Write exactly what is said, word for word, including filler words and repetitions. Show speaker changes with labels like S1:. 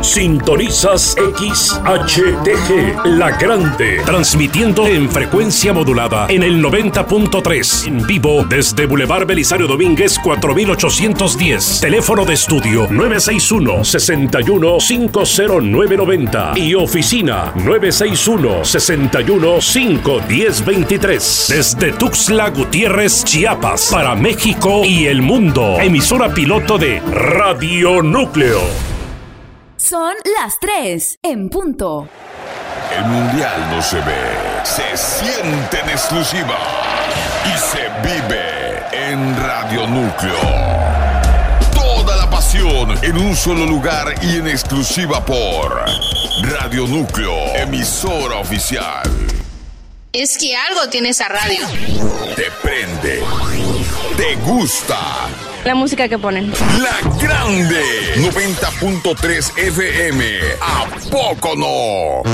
S1: Sintonizas X H T G, La Grande, transmitiendo en frecuencia modulada en el noventa punto tres, en vivo desde Boulevard Belisario Domínguez cuatro mil ochocientos diez. Teléfono de estudio nueve seis uno, seis uno, cinco cero nueve nueve cero y oficina nueve seis uno, seis uno, cinco uno cero dos tres. Desde Tuxtla Gutiérrez, Chiapas, para México y el mundo. Emisora piloto de Radio Núcleo.
S2: Son las tres en punto.
S3: El mundial no se ve, se siente en exclusiva y se vive en Radio Núcleo. Toda la pasión en un solo lugar y en exclusiva por Radio Núcleo, emisora oficial.
S4: Es que algo tiene esa radio.
S3: Te prende, te gusta.
S5: La música que ponen.
S3: La Grande, noventa punto tres F M. ¿A poco no?